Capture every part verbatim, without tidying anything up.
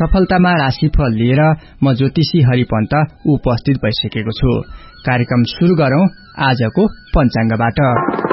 सफलतामा राशिफल लिएर म ज्योतिषी हरिपन्त उपस्थित भइसकेको छु। कार्यक्रम सुरु गरौं आजको पञ्चाङ्गबाट।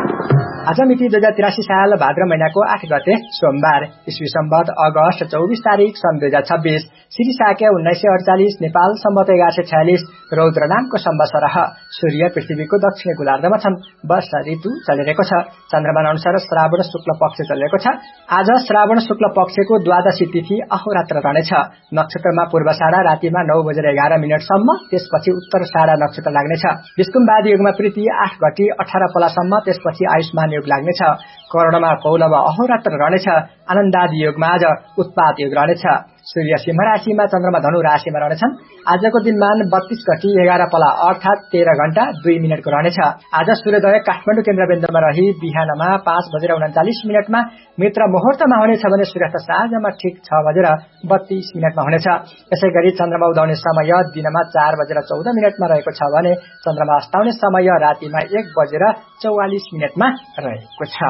आज मिति दुई हजार तिरासी साल भाद्र महिनाको आठ गते सोमबार, ईस्वी सम्वत अगस्त चौबीस तारिक सन् दुई हजार छब्बीस, श्री शाक्य उन्नाइस सय अडचालिस, नेपाल सम्वत एघार सय छयालिस, रौद्र नामको सम्वत्सर। सूर्य पृथ्वीको दक्षिणी गोलार्धमा छन्। वर्षा ऋतु चलिरहेको छ। चन्द्रमा अनुसार श्रावण शुक्ल पक्ष चलिरहेको छ। आज श्रावण शुक्ल पक्षको द्वादशी तिथि अहोरात्र रहनेछ। नक्षत्रमा पूर्वाषाढा रातिमा नौ बजेर एघार मिनटसम्म, त्यसपछि उत्तराषाढा नक्षत्र लाग्नेछ। विष्कुम्बाद युगमा प्रीति आठ घटी अठार पलासम्म, त्यसपछि आयुष्मान योग लाग्नेछ। करणमा पौलव अहोरात्र रहनेछ। आनन्दादि योगमा आज उत्पात योग रहनेछ। सूर्य सिंह राशिमा, चन्द्रमा धनु राशिमा रहनेछन्। आजको दिनमान बत्तीस घटी एघार पला अर्थात तेह्र घण्टा दुई मिनटको रहनेछ। आज सूर्योदय काठमाडौँ केन्द्रबिन्दुमा रही बिहानमा पाँच बजेर उन्चालिस मिनटमा मित्र मुहुर्तमा हुनेछ भने सूर्यास्त साँझमा ठिक छ बजेर बत्तीस मिनटमा हुनेछ। यसै गरी चन्द्रमा उदाउने समय दिनमा चार बजेर चौध मिनटमा रहेको छ भने चन्द्रमा अस्ताउने समय रातिमा एक बजेर चौवालिस मिनटमा रहेको छ।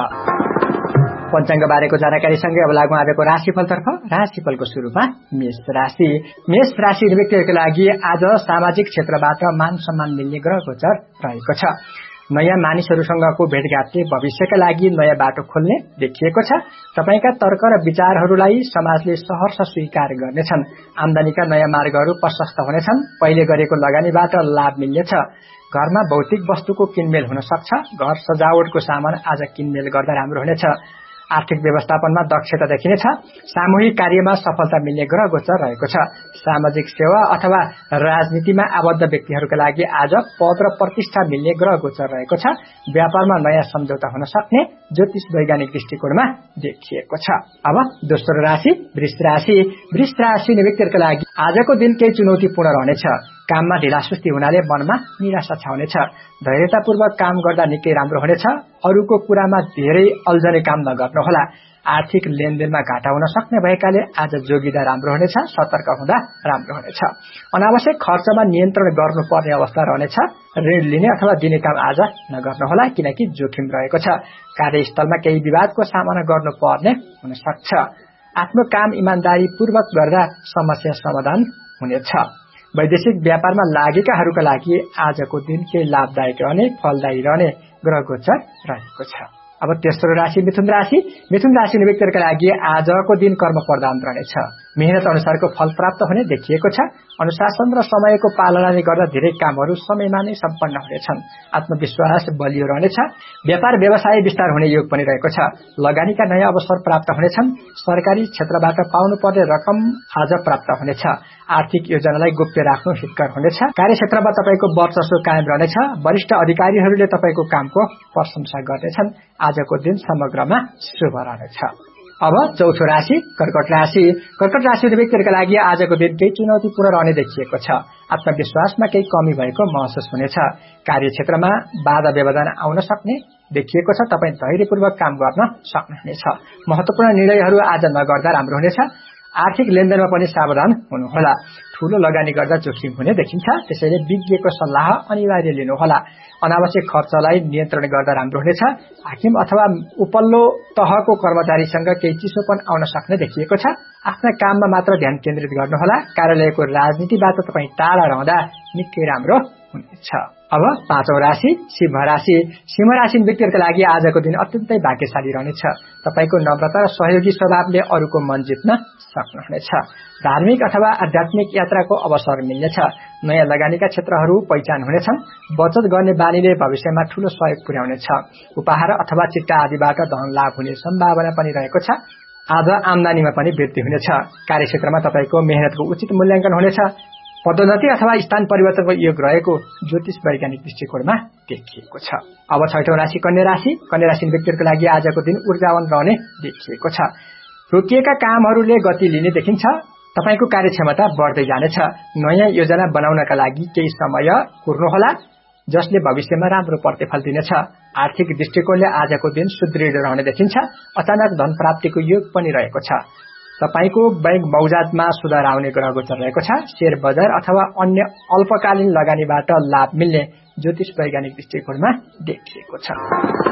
पञ्चाङ्ग बारेको जानकारीसँगै अब लागौं आजको राशिफलतर्फ। राशिफलको सुरुमा मेष राशि। मेष राशि व्यक्तिहरूको लागि आज सामाजिक क्षेत्रबाट मान सम्मान मिल्ने ग्रह गोचर रहेको छ। नयाँ मानिसहरूसँगको भेटघाटले भविष्यका लागि नयाँ बाटो खोल्ने देखिएको छ। तपाईका तर्क र विचारहरूलाई समाजले सहर्ष स्वीकार गर्नेछन्। आम्दानीका नयाँ मार्गहरू प्रशस्त हुनेछन्। पहिले गरेको लगानीबाट लाभ मिल्नेछ। घरमा भौतिक वस्तुको किनमेल हुन सक्छ। घर सजावटको सामान आज किनमेल गर्दा राम्रो हुनेछ। आर्थिक व्यवस्थापनमा दक्षता देखिनेछ। सामूहिक कार्यमा सफलता मिल्ने ग्रह गोचर रहेको छ। सामाजिक सेवा अथवा राजनीतिमा आबद्ध व्यक्तिहरूका लागि आज पद र प्रतिष्ठा मिल्ने ग्रह गोचर रहेको छ। व्यापारमा नयाँ सम्झौता हुन सक्ने ज्योतिष वैज्ञानिक दृष्टिकोणमा देखिएको छ। अब दोस्रो राशि वृष राशि। वृष राशि व्यक्तिहरूका लागि आजको दिन केही चुनौतीपूर्ण रहनेछ। काममा ढिलासुस्ती हुनाले मनमा निराशा छाउनेछ। धैर्यतापूर्वक काम गर्दा निकै राम्रो हुनेछ। अरूको कुरामा धेरै अल्झने काम नगर्नुहोला। आर्थिक लेनदेनमा घाटा हुन सक्ने भएकाले आज जोगिँदा राम्रो हुनेछ। सतर्क हुँदा राम्रो हुनेछ। अनावश्यक खर्चमा नियन्त्रण गर्नुपर्ने अवस्था रहनेछ। ऋण लिने अथवा दिने काम आज नगर्नुहोला किनकि जोखिम रहेको छ। कार्यस्थलमा केही विवादको सामना गर्नुपर्ने हुन सक्छ। आफ्नो काम इमानदारी पूर्वक गर्दा समस्या समाधान हुनेछ। वैदेशिक व्यापारमा लागेकाहरूका लागि आजको दिन केही लाभदायक रहने फलदायी रहने ग्रह गोचर रहेको छ। अब तेस्रो राशि मिथुन राशि। मिथुन राशि व्यक्तिहरूका लागि आजको दिन कर्म प्रधान रहनेछ। मेहनत अनुसारको फल प्राप्त हुने देखिएको छ। अनुशासन र समयको पालनाले गर्दा धेरै कामहरू समयमा नै सम्पन्न हुनेछन्। आत्मविश्वास बलियो रहनेछ। व्यापार व्यवसाय विस्तार हुने योग पनि रहेको छ। लगानीका नयाँ अवसर प्राप्त हुनेछन्। सरकारी क्षेत्रबाट पाउनुपर्ने रकम आज प्राप्त हुनेछ। आर्थिक योजनालाई गुप्त राख्नु हितकर हुनेछ। कार्यक्षेत्रमा तपाईको वर्चस्व कायम रहनेछ। वरिष्ठ अधिकारीहरूले तपाईको कामको प्रशंसा गर्नेछन्। आजको दिन समग्रमा शुभ रहनेछ। अब चौथो राशि कर्कट राशि। कर्कट राशि व्यक्तिहरूका लागि आजको दिन केही चुनौतीपूर्ण रहने देखिएको छ। आत्मविश्वासमा केही कमी भएको महसुस हुनेछ। कार्यक्षेत्रमा बाधा व्यवधान आउन सक्ने देखिएको छ। तपाईँ धैर्यपूर्वक काम गर्न सक्नुहुनेछ। महत्वपूर्ण निर्णयहरू आज नगर्दा राम्रो हुनेछ। आर्थिक लेनदेनमा पनि सावधान हुनुहोला। ठूलो लगानी गर्दा जोखिम हुने देखिन्छ। त्यसैले विज्ञको सल्लाह अनिवार्य लिनुहोला। अनावश्यक खर्चलाई नियन्त्रण गर्दा राम्रो हुनेछ। हाकिम अथवा उपल्लो तहको कर्मचारीसँग केही चिसोपन आउन सक्ने देखिएको छ। आफ्ना काममा मात्र ध्यान केन्द्रित गर्नुहोला। कार्यालयको राजनीतिबाट तपाईँ टाढा रहँदा निकै राम्रो हुनेछ। अब पाँचौं राशि सिंह राशि। सिंह राशि व्यक्तिहरूका लागि आजको दिन अत्यन्तै भाग्यशाली रहनेछ। तपाईको नम्रता र सहयोगी स्वभावले अरूको मन जित्न सक्नुहुनेछ। धार्मिक अथवा आध्यात्मिक यात्राको अवसर मिल्नेछ। नयाँ लगानीका क्षेत्रहरू पहिचान हुनेछन्। बचत गर्ने बानीले भविष्यमा ठूलो सहयोग पुर्याउनेछ। उपहार अथवा चिट्टा आदिबाट धन लाभ हुने सम्भावना पनि रहेको छ। आज आम्दानीमा पनि वृद्धि हुनेछ। कार्यक्षेत्रमा तपाईको मेहनतको उचित मूल्याङ्कन हुनेछ। पदोन्नति अथवा स्थान परिवर्तनको योग रहेको ज्योतिष वैज्ञानिक दृष्टिकोणमा देखिएको छ। अब छैठौं राशि कन्या राशि। कन्या राशि व्यक्तिहरूको लागि आजको दिन ऊर्जावान रहने देखिएको छ। रोकिएका कामहरूले गति लिने देखिन्छ। तपाईको कार्यक्षमता बढ्दै जानेछ। नयाँ योजना बनाउनका लागि केही समय कुर्नुहोला जसले भविष्यमा राम्रो प्रतिफल दिनेछ। आर्थिक दृष्टिकोणले आजको दिन सुदृढ रहने देखिन्छ। अचानक धन प्राप्तिको योग पनि रहेको छ। तपाईको बैंक मौजातमा सुधार आउने ग्रह गोचर रहेको छ। शेयर बजार अथवा अन्य अल्पकालीन लगानीबाट लाभ मिल्ने ज्योतिष वैज्ञानिक दृष्टिकोणमा देखिएको छ।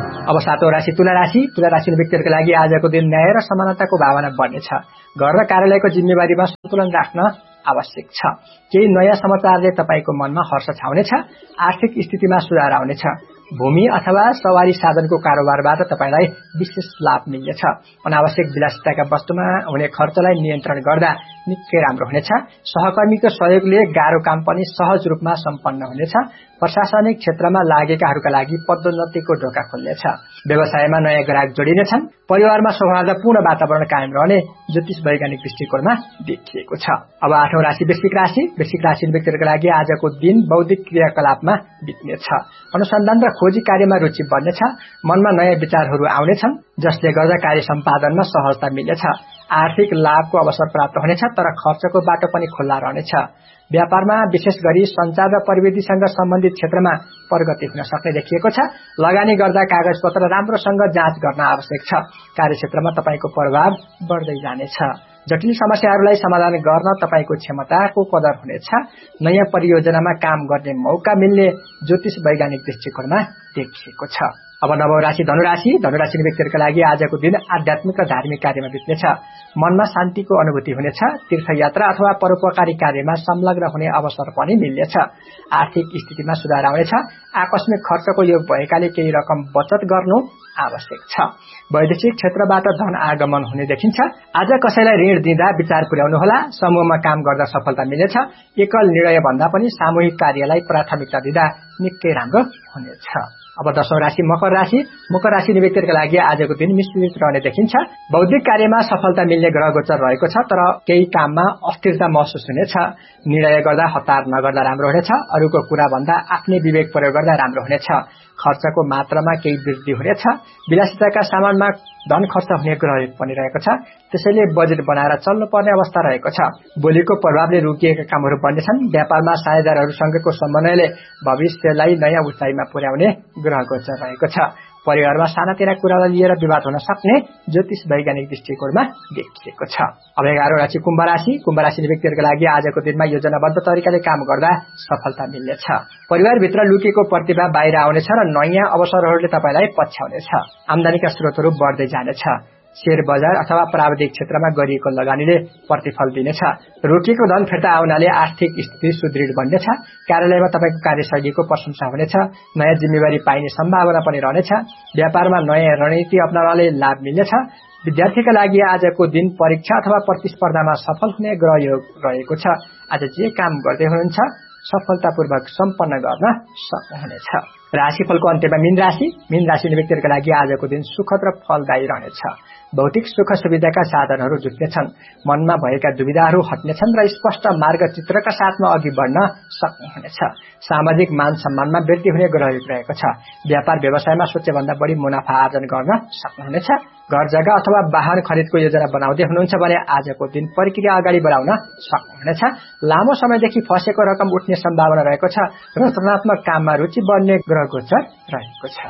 अब सातौं राशि तुला राशि तुला राशि व्यक्तिहरुको लागि आजको दिन न्याय र समानताको भावना बढ्नेछ। घर र कार्यालयको जिम्मेवारीमा सन्तुलन राख्न आवश्यक छ। केही नयाँ समाचारले तपाईको मनमा हर्ष छाउनेछ। आर्थिक स्थितिमा सुधार आउनेछ। भूमि अथवा सवारी साधनको कारोबारबाट तपाईलाई विशेष लाभ मिल्नेछ। अनावश्यक विलासिताका वस्तुमा हुने खर्चलाई नियन्त्रण गर्दा निकै राम्रो हुनेछ। सहकर्मीको सहयोगले गाह्रो काम पनि सहज रूपमा सम्पन्न हुनेछ। प्रशासनिक क्षेत्रमा लागेकाहरूका लागि पदोन्नतिको ढोका खुल्नेछ। व्यवसायमा नयाँ ग्राहक जोडिनेछन्। परिवारमा सौहार्दपूर्ण वातावरण कायम रहने ज्योतिष वैज्ञानिक दृष्टिकोणमा देखिएको छ। अब आठौं राशि वृश्चिक राशि वृश्चिक राशि व्यक्तिहरुको लागि आजको दिन बौद्धिक क्रियाकलापमा बित्नेछ। अनुसन्धान र खोजी कार्यमा रुचि बढ्नेछ। मनमा नयाँ विचारहरू आउनेछन् जसले गर्दा कार्य सम्पादनमा सहजता मिल्नेछ। आर्थिक लाभको अवसर प्राप्त हुनेछ तर खर्चको बाटो पनि खुल्ला रहनेछ। व्यापारमा विशेष गरी संचार र प्रविधिसँग सम्बन्धित क्षेत्रमा प्रगति हुन सक्ने देखिएको छ। लगानी गर्दा कागजपत्र राम्रोसँग जाँच गर्न आवश्यक छ। कार्यक्षेत्रमा तपाईको प्रभाव बढ्दै जानेछ। जटिल समस्याहरूलाई समाधान गर्न तपाईको क्षमताको कदर हुनेछ। नयाँ परियोजनामा काम गर्ने मौका मिल्ने ज्योतिष वैज्ञानिक दृष्टिकोणमा देखिएको छ। अब नवौं राशि धनुराशि धनुराशि व्यक्तिहरुका लागि आजको दिन आध्यात्मिक र धार्मिक कार्यमा बित्नेछ। मनमा शान्तिको अनुभूति हुनेछ। तीर्थयात्रा अथवा परोपकारी कार्यमा संलग्न हुने अवसर पनि मिल्नेछ। आर्थिक स्थितिमा सुधार आउनेछ। आकस्मिक खर्चको योग भएकाले केही रकम बचत गर्नु आवश्यक छ। वैदेशिक क्षेत्रबाट धन आगमन हुने देखिन्छ। आज कसैलाई ऋण दिँदा विचार पुर्याउनुहोला। समूहमा काम गर्दा सफलता मिल्नेछ। एकल निर्णय भन्दा पनि सामूहिक कार्यलाई प्राथमिकता दिँदा निकै राम्रो हुनेछ। अब दशौं राशि मकर राशि मकर राशि व्यक्तिहरुका लागि आजको दिन मिश्रित रहने देखिन्छ। बौद्धिक कार्यमा सफलता मिल्ने ग्रह गोचर रहेको छ तर केही काममा अस्थिरता महसुस हुनेछ। निर्णय गर्दा हतार नगर्दा राम्रो हुनेछ। अरूको कुरा भन्दा आफ्नै विवेक प्रयोग गर्दा राम्रो हुनेछ। खर्चको मात्रामा केही वृद्धि हुनेछ। विलासिताका सामानमा धन खर्च हुने ग्रह पनि रहेको छ। त्यसैले बजेट बनाएर चल्नुपर्ने अवस्था रहेको छ। बोलीको प्रभावले रोकिएका कामहरू बढ्नेछन्। व्यापारमा साझेदारहरूसँगको समन्वयले भविष्यलाई नयाँ उचाइमा पुर्याउने ग्रह गोचर रहेको छ। परिवारमा सानातिना कुरालाई लिएर विवाद हुन सक्ने ज्योतिष वैज्ञानिक दृष्टिकोणमा देखिएको छ। अब एघारौं राशि कुम्भ राशि कुम्भ राशि व्यक्तिहरुका लागि आजको दिनमा योजनाबद्ध तरिकाले काम गर्दा सफलता मिल्नेछ। परिवारभित्र लुकेको प्रतिभा बाहिर आउनेछ र नयाँ अवसरहरूले तपाईलाई पछ्याउनेछ। आम्दानीका स्रोतहरू बढ्दै जानेछ। शेयर बजार अथवा प्राविधिक क्षेत्रमा गरिएको लगानीले प्रतिफल दिनेछ। रोकिएको धन फिर्ता आउनाले आर्थिक स्थिति सुदृढ बन्नेछ। कार्यालयमा तपाईको कार्यशैलीको प्रशंसा हुनेछ। नयाँ जिम्मेवारी पाइने सम्भावना पनि रहनेछ। व्यापारमा नयाँ रणनीति अपनाउनाले लाभ मिल्नेछ। विद्यार्थीका लागि आजको दिन परीक्षा अथवा प्रतिस्पर्धामा सफल हुने ग्रह योग रहेको छ। आज जे काम गर्दै हुनुहुन्छ सफलतापूर्वक सम्पन्न गर्न सक्नुहुनेछ। राशिफलको अन्त्यमा मीन राशि मीन राशि व्यक्तिहरुका लागि आजको दिन सुखद र फलदायी रहनेछ। भौतिक सुख सुविधाका साधनहरू जुट्नेछन्। मनमा भएका दुविधाहरू हट्नेछन् र स्पष्ट मार्गचित्रका साथमा अघि बढ्न सक्नुहुनेछ। सामाजिक मान सम्मानमा वृद्धि हुने ग्रह रहेको छ। व्यापार व्यवसायमा सोचे भन्दा बढी मुनाफा आर्जन गर्न सक्नुहुनेछ। घर जग्गा अथवा वाहन खरिदको योजना बनाउँदै हुनुहुन्छ भने आजको दिन प्रक्रिया अगाडि बढाउन सक्नुहुनेछ। लामो समयदेखि फसेको रकम उठ्ने सम्भावना रहेको छ। रचनात्मक काममा रुचि बढ्ने ग्रह गोचर रहेको छ।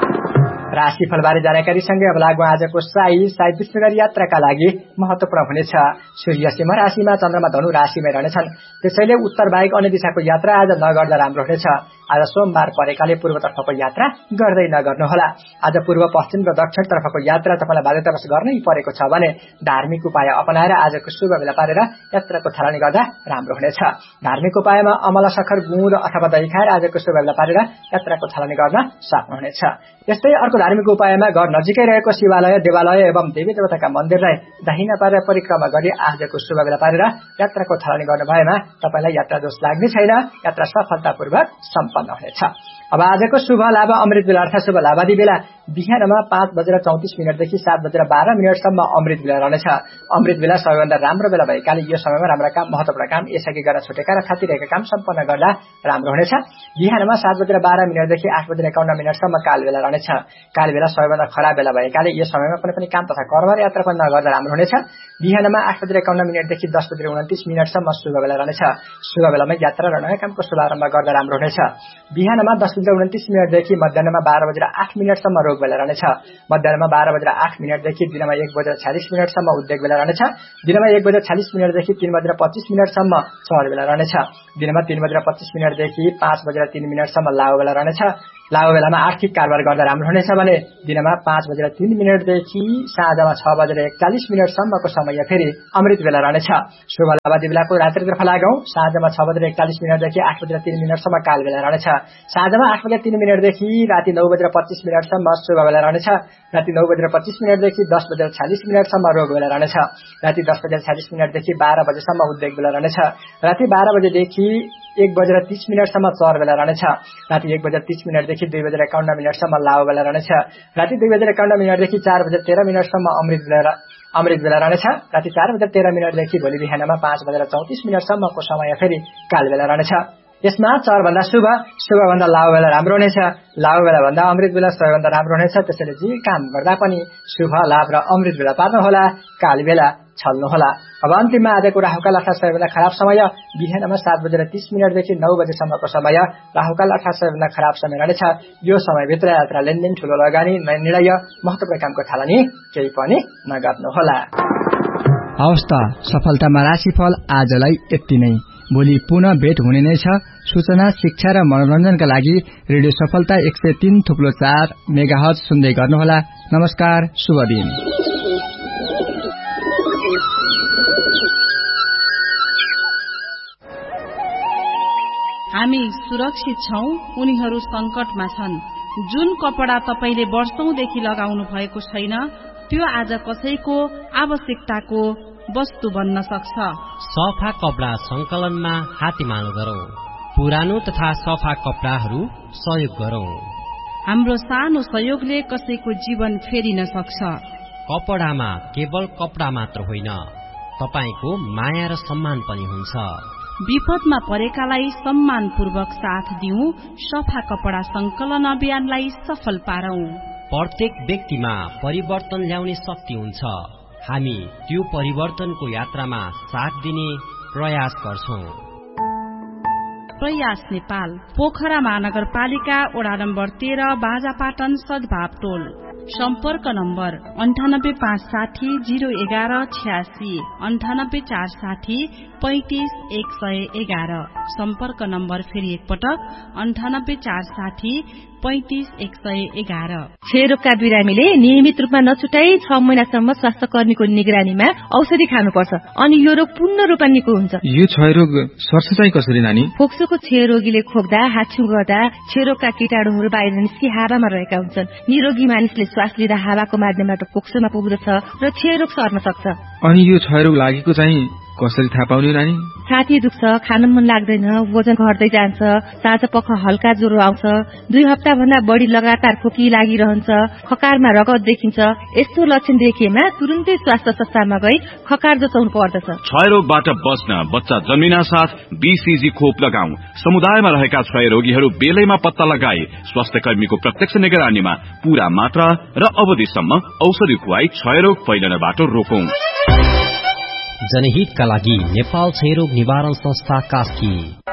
राशिफलबारे जानकारीसँगै अब लागौं आजको साई साई विष्णुगरी यात्राका लागि महत्वपूर्ण हुनेछ। सूर्य सिंह राशिमा चन्द्रमा धनु राशिमै रहनेछन्। त्यसैले उत्तर बाहेक अन्य दिशाको यात्रा आज नगर्दा राम्रो हुनेछ। आज सोमबार परेकाले पूर्वतर्फको यात्रा गर्दै नगर्नुहोला। आज पूर्व पश्चिम र दक्षिण तर्फको यात्रा तपाईलाई बाध्यतावश गर्नै परेको छ भने धार्मिक उपाय अपनाएर आजको शुभ बेला पारेर यात्राको थालनी गर्दा राम्रो हुनेछ। धार्मिक उपायमा अमला सखर गुँड अथवा दही खाएर आजको शुभ बेला पारेर यात्राको थालनी गर्न सक्नुहुनेछ। यस्तै अर्को धार्मिक उपायमा घर नजिकै रहेको शिवालय देवालय एवं देवी देवताका मन्दिरलाई दाहिना पारेर परिक्रमा गरी आजको शुभ बेला पारेर यात्राको थालनी गर्नु भएमा तपाईलाई यात्रा दोष लाग्ने छैन। यात्रा सफलतापूर्वक सम्पन्न हुनेछ। अब आजको शुभ लाभ अमृत बेला अर्थात शुभ लाभादी बेला बिहानमा पाँच बजेर चौतिस मिनटदेखि सात बजेर बाह्र मिनटसम्म अमृत बेला रहनेछ। अमृत बेला सबैभन्दा राम्रो बेला भएकाले यो समयमा राम्रा काम महत्वपूर्ण काम यसअघि गर्न छुटेका र थातिरहेका काम सम्पन्न गर्दा राम्रो हुनेछ। बिहानमा सात बजेर बाह्र मिनटदेखि आठ बजेर एकाउन्न मिनटसम्म काल बेला रहनेछ। काल बेला सबैभन्दा खराब बेला भएकाले यो समयमा कुनै पनि काम तथा कर्म र यात्रा पनि नगर्दा राम्रो हुनेछ। बिहानमा आठ बजेर एकाउन्न मिनटदेखि दस बजेर उन्तिस मिनटसम्म शुभ बेला रहनेछ। शुभ बेलामा यात्रा र नयाँ कामको शुभारम्भ गर्दा राम्रो हुनेछ। बिहानमा दस बजेर उन्तिस मिनटदेखि मध्याहमा बाह्र बजेर आठ मिनटसम्म रोग बेला रहनेछ। मध्याहमा बाह्र बजेर आठ मिनटदेखि दिनमा एक बजेर छ्यालिस मिनटसम्म उद्योग बेला रहनेछ। दिनमा एक बजेर छ्यालिस मिनटदेखि तीन बजेर पच्चिस मिनटसम्म चहर बेला रहनेछ। दिनमा तीन बजेर पच्चिस मिनटदेखि पाँच बजेर तीन मिनटसम्म लाउ बेला रहनेछ। लामो बेलामा आर्थिक कारोबार गर्दा राम्रो हुनेछ भने दिनमा पाँच बजेर तीन मिनटदेखि साँझमा छ बजेर एकचालिस मिनटसम्मको समय फेरि अमृत बेला रहनेछ। शुभ लाभादी बेलाको रात्रितर्फ लागौं। साँझमा छ बजेर एकचालिस मिनटदेखि आठ बजेर तीन मिनटसम्म काल बेला रहनेछ। साँझमा आठ बजेर तीन मिनटदेखि राति नौ बजेर पच्चीस मिनटसम्म शुभ बेला रहनेछ। राति नौ बजेर पच्चीस मिनटदेखि दस बजेर छ्यालिस मिनटसम्म रोग बेला रहनेछ। राति दस बजेर छ्यालिस मिनटदेखि बाह्र बजेसम्म उद्योग बेला रहनेछ। राति बाह्र बजेदेखि एक बजेर तीस मिनटसम्म चर बेला रहनेछ। राति एक बजेर तीस मिनटदेखि दुई बजेर एकाउन्न मिनटसम्म लाभ बेला रहनेछ। राति दुई बजेर एकाउन्न मिनटदेखि चार बजेर तेह्र मिनटसम्म अमृत बेला अमृत बेला रहनेछ। राति चार बजेर तेह्र मिनटदेखि भोलि बिहानमा पाँच बजेर चौतिस मिनटसम्मको समय फेरि काल बेला रहनेछ। यसमा चर भन्दा शुभ शुभ भन्दा लाभ बेला राम्रो हुनेछ। लाभ बेला भन्दा अमृत बेला सबैभन्दा राम्रो हुनेछ। त्यसैले जे काम गर्दा पनि शुभ लाभ र अमृत बेला पार्नुहोला, काल बेला छल्नुहोला। अब अन्तिममा आजको राहुकाल अर्थात सबैभन्दा खराब समय बिहानमा सात बजेर तीस मिनटदेखि नौ बजेसम्मको समय राहुकाल अर्थात सबैभन्दा खराब समय रहनेछ। यो समयभित्र यात्रा, लेनदेन, ठूलो लगानी, निर्णय, महत्त्वपूर्ण कामको थालनी केही पनि नगर्नुहोला। हवस् त, सफलतामा राशिफल आजलाई यति नै। भोलि पुनः भेट हुने नै छ। सूचना, शिक्षा र मनोरञ्जनका लागि रेडियो सफलता एक सय तीन थुप्लो चार मेगाहर्ज सुन्दै गर्नुहोला। नमस्कार, शुभ दिन। हामी सुरक्षित छौं, उनीहरू संकटमा छन्। जुन कपडा तपाईले वर्षौंदेखि लगाउनु भएको छैन त्यो आज कसैको आवश्यकताको वस्तु बन्न सक्छ। सफा कपडा संकलनमा हातेमालो गरौं। पुरानो तथा सफा कपडाहरू सहयोग गरौं। हाम्रो सानो सहयोगले कसैको जीवन फेरिन सक्छ। कपडामा केवल कपडा मात्र होइन, तपाईको माया र सम्मान पनि हुन्छ। विपदमा परेकालाई सम्मानपूर्वक साथ दिउँ। सफा कपडा संकलन अभियानलाई सफल पारौं। प्रत्येक व्यक्तिमा परिवर्तन ल्याउने शक्ति हुन्छ। हामी त्यो परिवर्तनको यात्रामा साथ दिने प्रयास गर्छौं। प्रयास नेपाल, पोखरा महानगरपालिका, वडा नम्बर तेह्र, बाजापाटन, सद्भाव टोल। सम्पर्क नम्बर अन्ठानब्बे पाँच साठी जीरो एघार छ्यासी, अन्ठानब्बे चार साठी पैंतिस एक सय एघार। सम्पर्क नम्बर फेरि एकपटक अन्ठानब्बे चार साठी पैंतिस एक सय एघार। क्षयरोगका बिरामीले नियमित रूपमा नछुटाई छ महिनासम्म स्वास्थ्य कर्मीको निगरानीमा औषधि खानुपर्छ अनि यो रोग पूर्ण रूपमा निको हुन्छ। यो क्षयरोग सर्छ चाहिँ कसरी नानी? फोक्सोको क्षयरोगीले खोक्दा, हाच्छिउँ गर्दा क्षयरोगका कीटाणुहरू बाहिर निस्कि हावामा रहेका हुन्छन्। निरोगी मानिसले श्वास लिँदा हावाको माध्यमबाट फोक्सोमा पुग्दछ र क्षयरोग सर्न सक्छ। अनि यो क्षयरोग लागेको चाहिँ कसरी थाहा पाउने नानी? छाती दुख्छ, खान मन लाग्दैन, वजन घट्दै जान्छ, साँझ पख हल्का ज्वरो आउँछ, दुई हप्ता भन्दा बढी लगातार खोकी लागिरहन्छ, खकारमा रगत देखिन्छ। यस्तो लक्षण देखिएमा तुरुन्तै स्वास्थ्य संस्थामा गई खकार जचाउनु पर्दछ। क्षयरोगबाट बच्न बच्चा जन्मिना साथ बीसीजी खोप लगाऊ। समुदायमा रहेका क्षयरोगीहरू बेलैमा पत्ता लगाई स्वास्थ्य कर्मीको प्रत्यक्ष निगरानीमा पूरा मात्रा र अवधिसम्म औषधि खुवाई क्षयरोग फैलनबाट रोकौं। जनहितका लागि नेपाल क्षयरोग निवारण संस्था कास्की।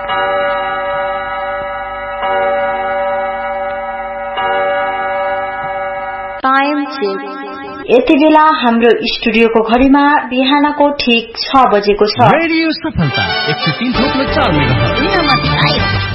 Time check. यति बेला हाम्रो स्टुडियोको घडीमा बिहानको ठीक छ बजेको छ। रेडियो सफलता एक सय तीन थोप्लो चार मेगाहर्ज।